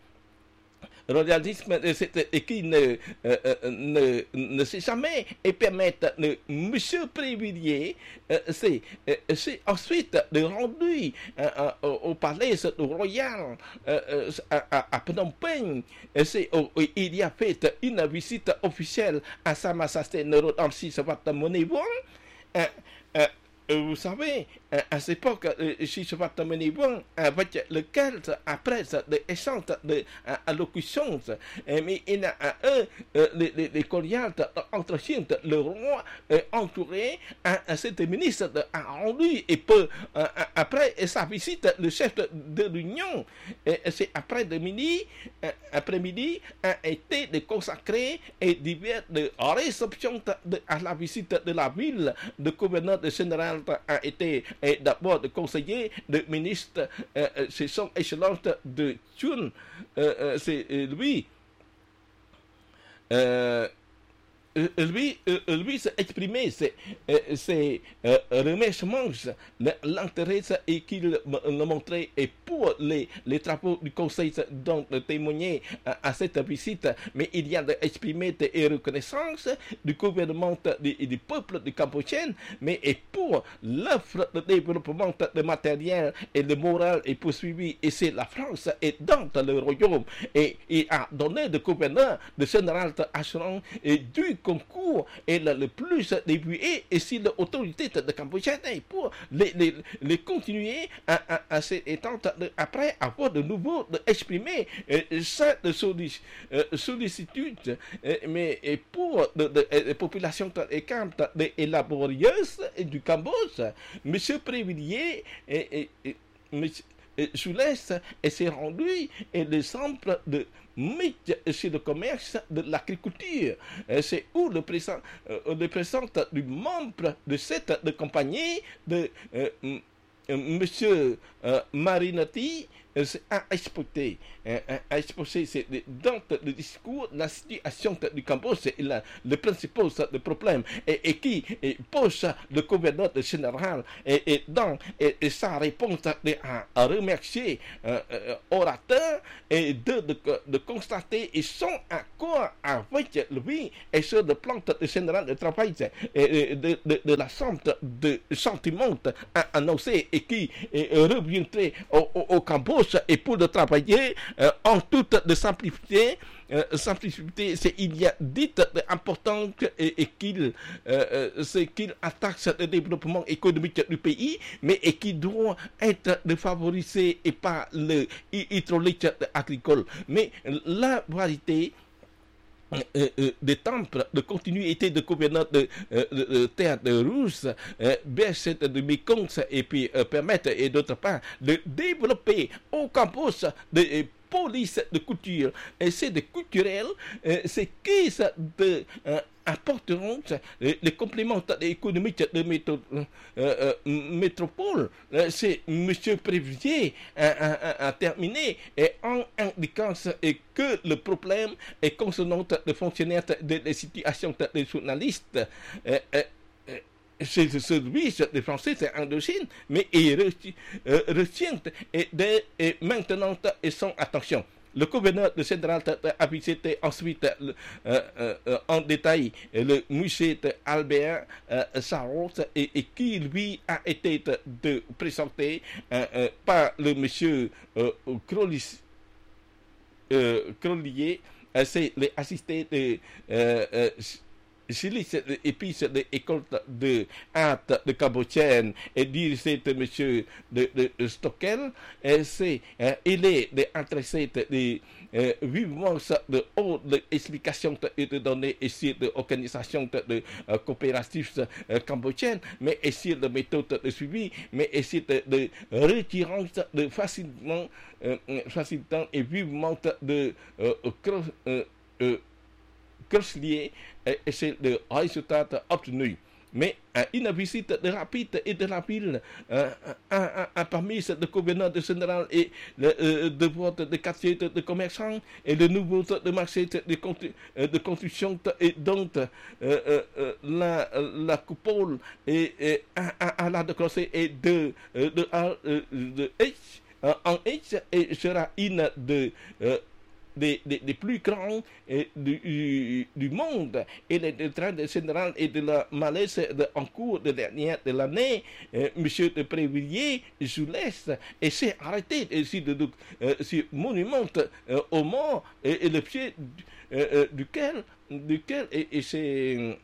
royalisme et qui ne, euh, ne, ne sait jamais et permettre de M. Prévilliers, euh, c'est, euh, c'est ensuite de rendu euh, au palais royal euh, à, à Phnom Penh. C'est, oh, il y a fait une visite officielle à Sa Majesté Norodom Sisowatham-Monivong. Euh, euh, Vous savez, à cette époque, Sisowatham-Monivong, avec lequel, après des échanges d'allocutions, mais il a eux, les, les, les colliers entretiennent le roi entouré à cet ministre a rendu et peu après sa visite, le chef de, de l'Union, c'est après de midi, après-midi, a été de consacrer et divers de réceptions à la visite de la ville, le gouverneur général a été et d'abord de conseiller de ministre, euh, c'est son excellence de Chun, euh, euh, c'est lui. Euh, lui, lui s'est exprimé ses, ses euh, remerciements, l'intérêt et qu'il le montrait et pour les, les travaux du conseil dont témoigner à, à cette visite, mais il y a exprimé des reconnaissances du gouvernement et du peuple du Cambodgien, mais et pour l'offre de développement de matériel et de morale est poursuivi et c'est la France et dans le royaume et il a donné de gouverneur de général Achron et du concours est le, le plus débuté et si l'autorité de Cambodgienne pour les, les, les continuer à, à, à cet étant après avoir de nouveau exprimer euh, cette sollicitude euh, mais et pour les populations et laborieuses du Cambodge, M. Prévilliers et, et, et M. Soulès et s'est rendu et l'exemple de mythe sur le commerce de l'agriculture. C'est où le président, le président du membre de cette de compagnie de euh, Monsieur euh, Marinotti a exposé, a exposé c'est dans le discours la situation du Cambodge, c'est la, le principal de problème et, et qui et pose le gouverneur général et, et dans et, et sa réponse à, à remercier euh, euh, orateur et de, de, de constater ils sont accord avec lui et sur le plan général de travail et de, de, de la sorte de sentiment à annoncer et qui reviendrait au, au, au Cambodge et pour le travailler euh, en toute de simplicité, euh, simplicité, c'est il y a dit important et, et qu'il euh, c'est qu'il attaque le développement économique du pays, mais et qui doit être de favoriser et pas le hydraulique agricole. Mais la vérité Euh, euh, des temples de continuité de gouverneur de, euh, de, de terre de Rousse, euh, baisse de Mekong et puis euh, permettre et d'autre part de développer au campus de police de couture, et c'est des culturels, euh, c'est qui ça de euh, apporteront les, les compléments économiques de métro, euh, euh, métropole. Euh, c'est M. Prévier a, a, a terminé et en indiquant et que le problème est concernant les fonctionnaires de la situation des journalistes. Euh, euh, c'est le service des Français, c'est Indochine, mais il retient et, de, et maintenant ils sont attention. Le gouverneur de Central a visité ensuite euh, euh, euh, en détail le musée d'Albert euh, Sarros et, et qui lui a été de, de présenté euh, euh, par le monsieur euh, Crollier, euh, Crollier euh, c'est l'assisté de euh, euh, et puis c'est l'école de art de Cambodgienne et dirigé de monsieur de, de, de Stockel, et c'est euh, il est intéressé de euh, vivement de haute explication et de donner ici de organisation de, de euh, coopérative euh, cambodgienne, mais ici de méthode de suivi, mais ici de, de retirance de facilement euh, facilitant et vivement de euh, euh, euh, Croslier, et c'est le résultat obtenu. Mais euh, une visite de rapide et de la ville euh, a, a, a permis le gouverneur de général et le euh, devoir de quartier de, de commerçants et le nouveau de marché de, de, de, de construction et donc euh, euh, la, la coupole et, et à, à, à la décrocher et de, de, de, de, de H en H et sera une de euh, Des, des, des plus grands eh, du, du monde et le, le train de général et de la malaise de, en cours de dernière de l'année, eh, monsieur de Prévilliers, je laisse et c'est arrêté et si de, de euh, si monument euh, aux morts et, et le pied euh, euh, duquel duquel et, et c'est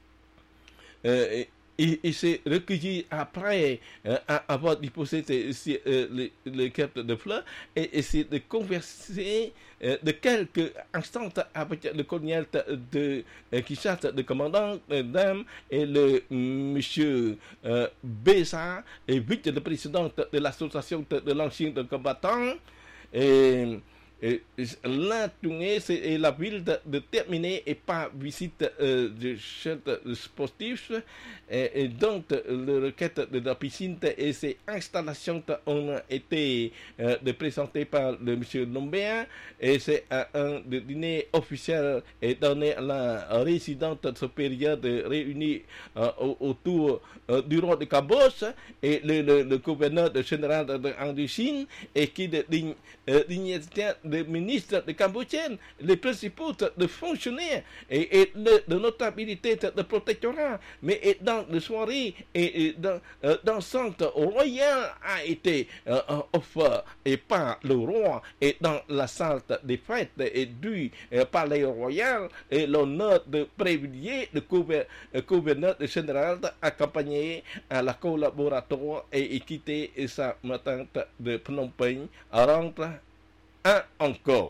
euh, Et, et c'est recueilli après euh, avoir déposé euh, les, les cartes de fleurs et essayer de converser euh, de quelques instants avec le colonel de euh, Kinshasa, le commandant euh, dame et le monsieur euh, Bessa et vice-président de l'association de, de l'ancien combattant. Et Et la tournée, c'est la ville de, de terminer et pas visite euh, de centre sportif. Et, et donc, le requête de la piscine et ses installations ont été euh, de présentées par le monsieur Lombert. Et c'est un, un de dîner officiel et donné à la résidente supérieure réunie euh, autour euh, du roi de Cambodge et le, le, le gouverneur de général d'Indochine et qui de dignitaire des ministres de Cambodgienne, les principaux de fonctionnaires et, et de, de notabilité de protectorat, mais et dans le soirée et, et dans, euh, dans le centre royal a été euh, offert et par le roi et dans la salle des fêtes et du euh, palais royal et l'honneur de Prévilliers, le gouverneur, gouverneur général accompagné à la collaboratoire et quitté sa matin de Phnom Penh rentre à encore.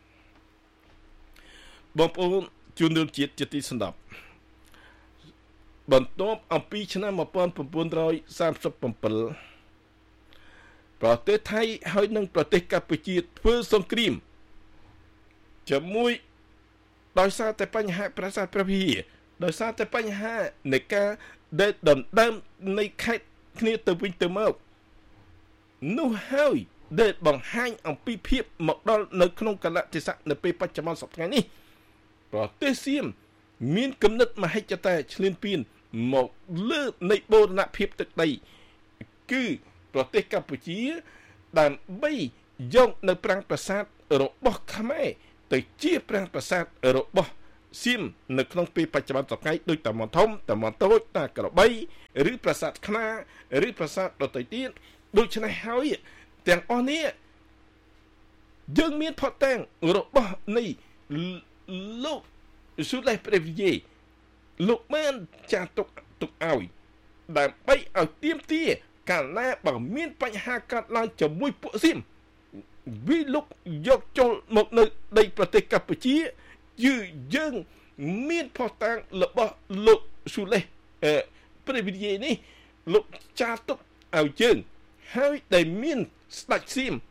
Bon pourជួនរឿងជាតិជាទីស្ដាប់បន្ទាប់អំពីឆ្នាំnineteen thirty-sevenប្រទេសថៃហើយនិងប្រទេសកម្ពុជាធ្វើសង្គ្រាមជាមួយដោយសារតែបញ្ហាប្រាសាទព្រះវិហារដោយសារតែបញ្ហានៃការដែលដណ្ដើមនៃខេត្តគ្នាទៅវិញទៅមកនោះហើយដែលបង្ហាញអំពីភាពមកដល់នៅក្នុងកលៈទេសៈនៅពេលបច្ចុប្បន្នសប្តាហ៍នេះប្រទេសសៀមមានគំនិតមហិច្ឆតាឈ្លានពានមកលើនៃបូរណភាពទឹកដីគឺប្រទេសកម្ពុជាដើម្បីយកនៅប្រាង្គប្រាសាទរបស់ខ្មែរទៅជាប្រាង្គប្រាសាទរបស់សៀមនៅក្នុងពេលបច្ចុប្បន្នសប្តាហ៍ដូចតាមធំតាមតូចតាក្របីឬប្រាសាទខ្នាឬប្រាសាទដទៃទៀតដូច្នេះហើយទាំងអស់នេះយើងមានផុតតាំងរបស់នៃលោកស៊ូឡេប្រេវីយេលោកបានចាស់ទុកទុកឲ្យដើម្បីឲ្យទៀមទាកាលណាបើមានបញ្ហាកើតឡើងជាមួយពួកសៀមវិលោកយកចូលមកនៅដីប្រទេសកម្ពុជាយឺយើងមានផុតតាំងរបស់លោកស៊ូឡេប្រេវីយេនេះលោកចាស់ទុកឲ្យយើងហើយដែលមានស្ដេចសៀម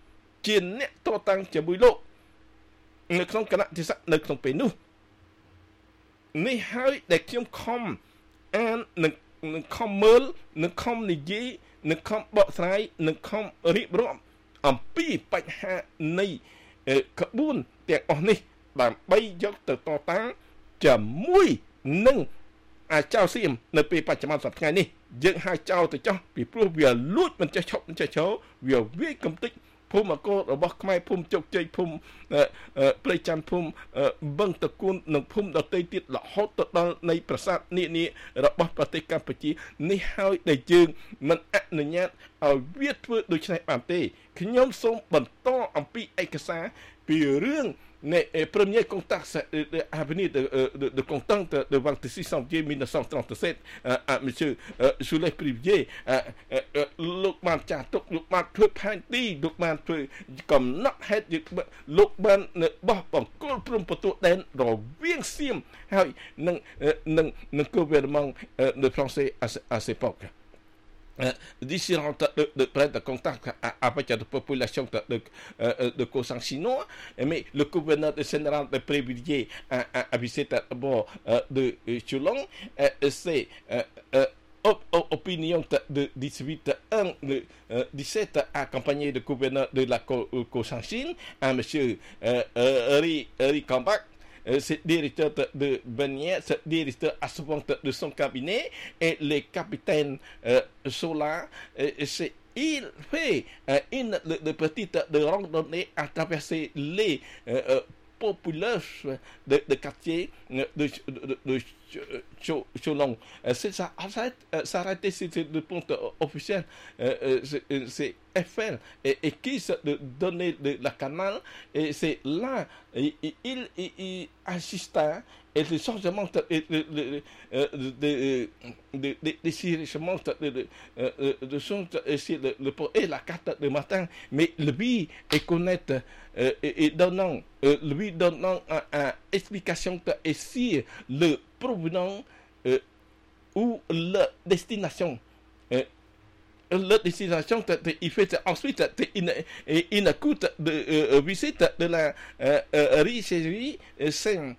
ជាអ្នកតតាំងជាមួយលោកនៅក្នុងគណៈទេសៈនៅក្នុងពេលនោះនេះហើយដែលខ្ញុំខំអាននឹងនឹងខំមើលនឹងខំនិយាយនឹងខំបកស្រាយនឹងខំរៀបរាប់អំពីបញ្ហានៃក្បួនទាំងអស់នេះដើម្បីយកទៅតតាំងជាមួយនឹងអាចៅសៀមនៅពេលបច្ចុប្បន្នសប្តាហ៍ថ្ងៃនេះយើងហៅចោលទៅចោះពីព្រោះវាលួចមិនចេះឈប់មិនចេះឈរវាវាយកំទេចភូមិអកោរបស់ខ្មែរភូមិជោគជ័យភូមិព្រៃច័ន្ទភូមិបឹងតគូននិងភូមិដទៃទៀតរហូតទៅដល់នៃប្រាសាទនានារបស់ប្រទេសកម្ពុជានេះហើយដែលយើងមិនអនុញ្ញាតឲ្យវាធ្វើដូច្នេះបានទេខ្ញុំសូមបន្តអំពីឯកសារពីរឿងles premiers contacts à venir de, de, de contact de vingt-six janvier mille neuf cent trente-sept à M. Jules Privier,លោកបានចាស់ទុកលោកបានធ្វើផែនទីលោកបានធ្វើកំណត់ហេតុលោកបានបោះបង្គោលព្រំប្រទល់ដែនរវាងសៀមហើយនឹងនឹងនឹង gouvernement de français à cette époque différentes de, de, de, de contact avec la population de, de, de Kosan chinois, mais le gouverneur général de Prévilier a, a, a visité à bord de Chulong, c'est opinion de dix-huit un de dix-sept accompagné de gouverneur de la Kosan Chine, à M. Ri Ri Kambak. C'est directeur de, de Benier, c'est directeur assistant de, de son cabinet, et les capitaines euh, Sola, euh, c'est il fait euh, une de, de petite de randonnée à traverser les euh, populations de, de quartier de, de, de, de Cholong. C'est ça, ça arrêté sur le point officiel, euh, c'est F L, et, et qui se donnait de la canal, et c'est là, il, il, il, il assista, et le changement de changement de de son le et la carte de matin, mais lui est connaître et donnant lui donnant une explication et si le provenant ou la destination la destination, il fait ensuite une, une écoute de euh, visite de la euh, Richerie Saint.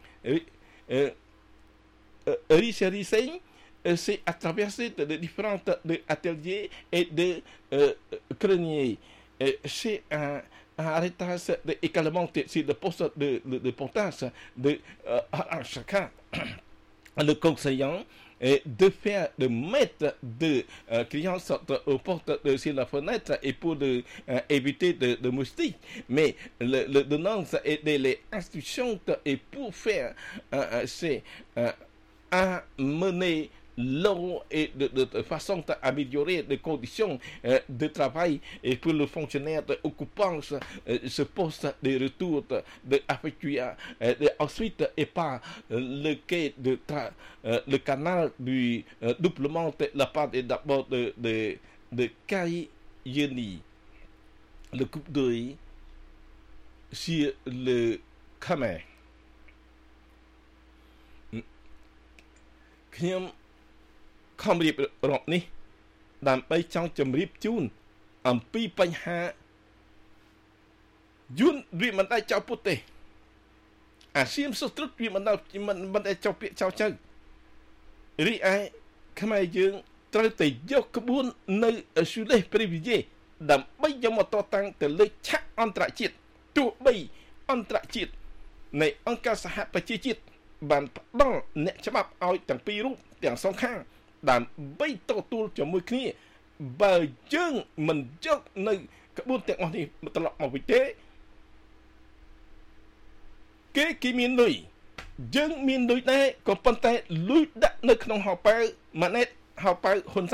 Richerie Saint, c'est à travers de différents de ateliers et de euh, greniers. C'est un un arrêtage également sur le poste de, de, de pontage de euh, chacun, le conseillant et de faire de mettre de euh, clients aux portes de, sur la fenêtre et pour de, euh, éviter de, de moustiques, mais le, le denonce et de les instructions et pour faire euh, c'est euh, amener l'eau et de, de, de façon d'améliorer les conditions euh, de travail et pour le fonctionnaire occupant euh, ce poste de retour de, de effectuer euh, de, ensuite et par euh, le quai de tra, euh, le canal du euh, doublement de la part d'abord de de de Kaïyeni, le coupe d'œil sur le Khmer.ខ្ញុំខំរៀបរាប់នេះដើម្បីចង់ជម្រាបជូនអំពីបញ្ហាយួនវាមិនដែលចោលពុតទេអាសៀមសុទ្រុតវាមិនដែលមិនមិនដែលចោលពាក្យចោលចៅរីឯខ្មែរយើងត្រូវតែយកក្បួននៅស៊ូលេសព្រីវីយេដើម្បីយកមកតតាំងទៅលើឆាកអន្តរជាតិទោះបីអន្តរជាតិនៃអង្គការសហប្រជាជាតិបានផ្ដល់អ្នកច្បាប់ឲ្យទាំងពីររូបទាំងសងខាងដើម្បីតទួលជាមួយគ្នាបើយើងមិនយកនៅក្បួនទាំងអស់នេះត្រឡប់មកវិញទេគេគេមានលុយយើងមានលុយដែរក៏ប៉ុន្តែលុយដាក់នៅក្នុងហោប៉ៅម៉ាណែតហោប៉ៅហ៊ុន